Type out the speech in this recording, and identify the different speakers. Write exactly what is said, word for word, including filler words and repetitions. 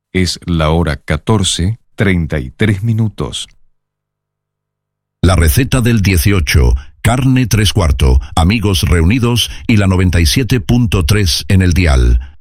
Speaker 1: Es la hora catorce, treinta y tres minutos.
Speaker 2: La receta del dieciocho, carne tres cuarto, amigos reunidos y la noventa y siete punto tres en el dial.